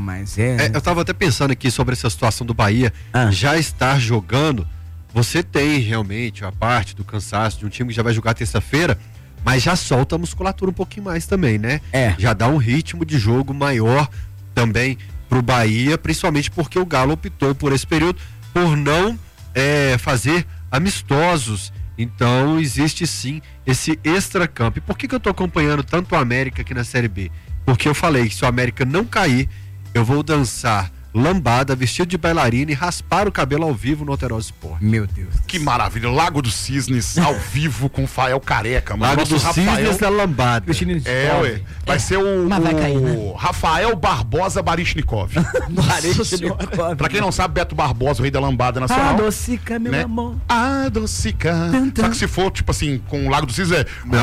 mas eu tava até pensando aqui sobre essa situação do Bahia já estar jogando. Você tem realmente a parte do cansaço de um time que já vai jogar terça-feira, mas já solta a musculatura um pouquinho mais também, né? Já dá um ritmo de jogo maior também pro Bahia, principalmente porque o Galo optou por esse período por não fazer amistosos. Então existe sim esse extracampo. E por que eu tô acompanhando tanto o América aqui na Série B? Porque eu falei que se o América não cair, eu vou dançar lambada, vestido de bailarina e raspar o cabelo ao vivo no Alterosa Sport. Meu Deus. Que maravilha. Lago dos Cisnes ao vivo com Fael Careca. Mano. Lago dos Cisnes da lambada. Ué. Vai ser o Rafael Barbosa Barichnikov. Pra quem não sabe, Beto Barbosa, o rei da lambada nacional. Adocica, meu amor. Adocica. Só que se for, tipo assim, com o Lago dos Cisnes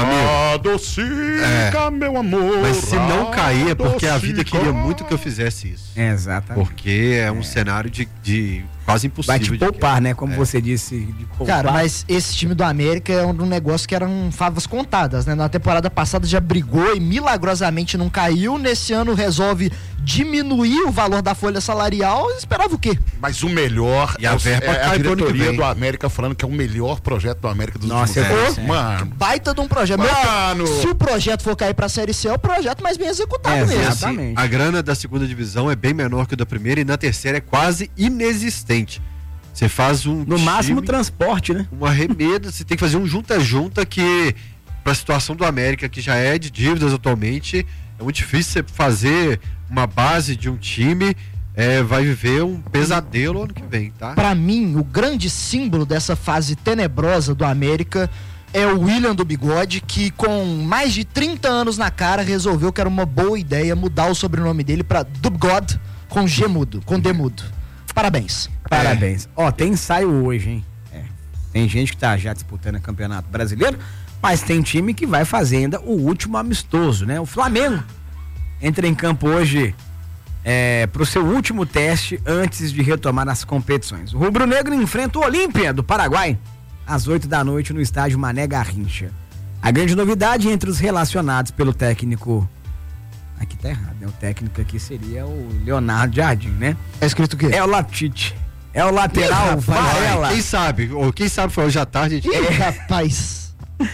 Adocica, meu amor. Mas se não cair é porque a vida queria muito que eu fizesse isso. Exatamente. Porque é um cenário de quase impossível. Vai te poupar, né? Como você disse, de poupar. Cara, mas esse time do América é um negócio que eram favas contadas, né? Na temporada passada já brigou e milagrosamente não caiu. Nesse ano resolve diminuir o valor da folha salarial. Esperava o quê? Mas o melhor e a diretoria do América falando que é o melhor projeto do América dos últimos anos. Mano, baita de um projeto. Mano. Se o projeto for cair pra Série C, é o projeto mais bem executado mesmo. Exatamente. A grana da segunda divisão é bem menor que a da primeira e na terceira é quase inexistente. Você faz no máximo transporte, né? Uma remeda, você tem que fazer um junta-junta que pra situação do América, que já é de dívidas atualmente, é muito difícil você fazer uma base de um time, vai viver um pesadelo ano que vem, tá? Pra mim, o grande símbolo dessa fase tenebrosa do América é o William do Bigode, que com mais de 30 anos na cara resolveu que era uma boa ideia mudar o sobrenome dele pra Dubgod com G mudo, com D mudo. Parabéns. Parabéns. Tem ensaio hoje, hein? Tem gente que tá já disputando o Campeonato Brasileiro, mas tem time que vai fazer ainda o último amistoso, né? O Flamengo entra em campo hoje pro seu último teste antes de retomar as competições. O Rubro Negro enfrenta o Olímpia do Paraguai às 20h no estádio Mané Garrincha. A grande novidade entre os relacionados pelo técnico... Aqui tá errado, né? O técnico aqui seria o Leonardo Jardim, né? É escrito o quê? É o Latite. É o lateral Varela. Quem sabe foi hoje à tarde. Rapaz.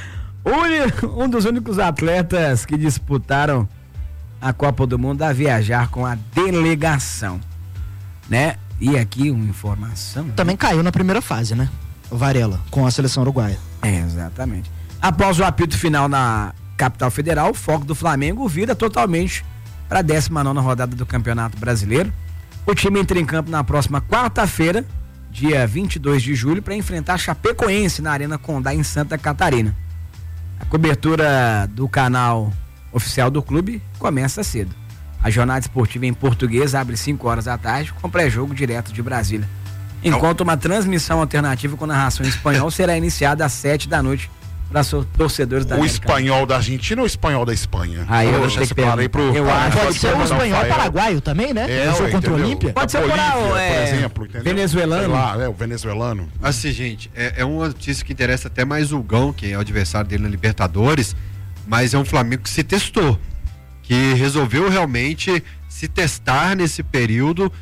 Um dos únicos atletas que disputaram a Copa do Mundo a viajar com a delegação, né? E aqui uma informação. Também caiu na primeira fase, né? O Varela, com a seleção uruguaia. Exatamente. Após o apito final na Capital Federal, o foco do Flamengo vira totalmente para a 19ª rodada do Campeonato Brasileiro. O time entra em campo na próxima quarta-feira, dia 22 de julho, para enfrentar a Chapecoense na Arena Condá, em Santa Catarina. A cobertura do canal oficial do clube começa cedo. A jornada esportiva em português abre 5h com pré-jogo direto de Brasília. Enquanto uma transmissão alternativa com narração em espanhol será iniciada às 19h para os torcedores da América. O espanhol da Argentina ou o espanhol da Espanha? Aí eu deixar esse claro aí pro... Pode ser o espanhol paraguaio também, né? Contra o Olímpia. Pode ser por exemplo, entendeu? Venezuelano. O venezuelano. Assim, gente, é uma notícia que interessa até mais o Gão, que é o adversário dele na Libertadores, mas é um Flamengo que se testou, que resolveu realmente se testar nesse período.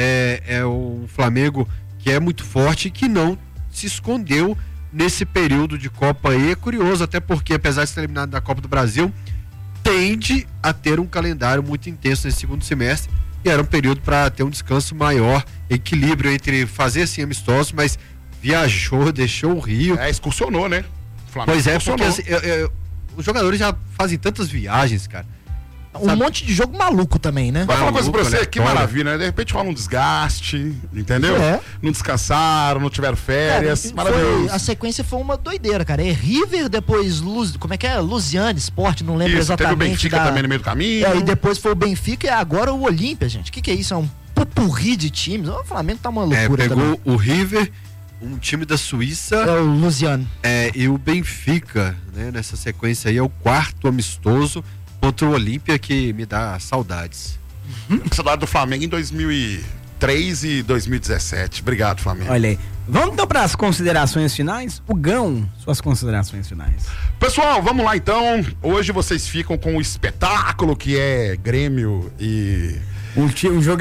É um Flamengo que é muito forte e que não se escondeu nesse período de Copa. E é curioso, até porque apesar de ser eliminado da Copa do Brasil, tende a ter um calendário muito intenso nesse segundo semestre, e era um período para ter um descanso maior, equilíbrio entre fazer assim amistosos, mas viajou, deixou o Rio. Excursionou, né? Flamengo pois porque assim, os jogadores já fazem tantas viagens, cara. Um monte de jogo maluco também, né? Vou falar uma coisa pra você, que maravilha, né? De repente rola um desgaste, entendeu? Não descansaram, não tiveram férias, cara, maravilhoso. A sequência foi uma doideira, cara. É River, depois como é que é? Lusiana Sport, não lembro exatamente. Teve o Benfica também no meio do caminho. E depois foi o Benfica e agora o Olímpia, gente. O que é isso? É um pupurri de times. O Flamengo tá uma loucura pegou também. O River, um time da Suíça. É o Lusiana. E o Benfica, né? Nessa sequência aí é o quarto amistoso contra o Olímpia, que me dá saudades. Saudade do Flamengo em 2003 e 2017. Obrigado, Flamengo. Olha aí. Vamos então para as considerações finais? O Gão, suas considerações finais. Pessoal, vamos lá então. Hoje vocês ficam com o espetáculo que é Grêmio e... Um jogo